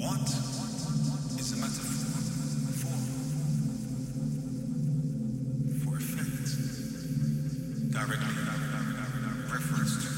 Want is a metaphor for effect, directly reference to